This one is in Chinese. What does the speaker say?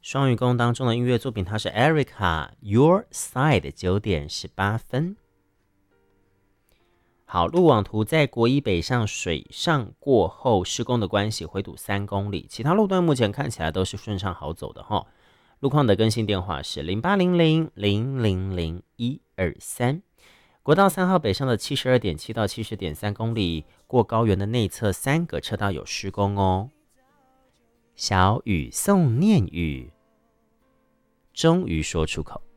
双语宫当中的音乐作品，它是 Erica Your Side 9:18。好，路网图在国一北上水上过后施工的关系，回堵3公里，其他路段目前看起来都是顺畅好走的哈。路况的更新电话是0800000123。国道3号北上的72.7到70.3公里，过高原的内侧3个车道有施工哦。小雨送念语，终于说出口。